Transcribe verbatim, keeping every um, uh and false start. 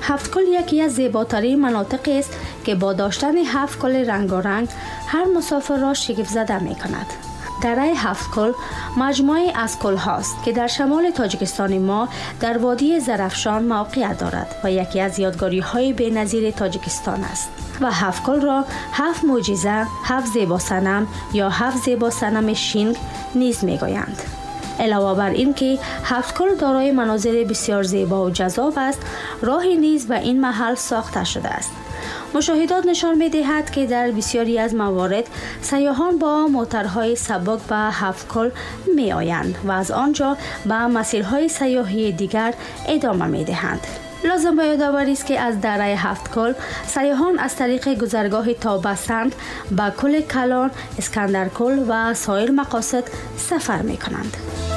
هفتکل یکی از زیباترین مناطق است که با داشتن هفت کل رنگارنگ هر مسافر را شگفت زده می کند. دره هفتکل مجموعه از کل هاست که در شمال تاجیکستان ما در وادی زرافشان موقعیت دارد و یکی از یادگاری های بی‌نظیر تاجیکستان است و هفتکل را هفت معجزه، هفت زیبا صنم یا هفت زیبا صنم شینگ نیز می گویند. علاوه بر این که هفتکل دارای مناظر بسیار زیبا و جذاب است، راهی نیز به این محل ساخته شده است. مشاهدات نشان می دهد که در بسیاری از موارد سیاحان با موتورهای سبک به هفتکل می آیند و از آنجا به مسیرهای سیاحی دیگر ادامه می دهند. لازم به یادآوری است که از دره هفتکل سیاحان از طریق گذرگاه تابسند به کل کلان، اسکندرکل و سایر مقاصد سفر می کنند.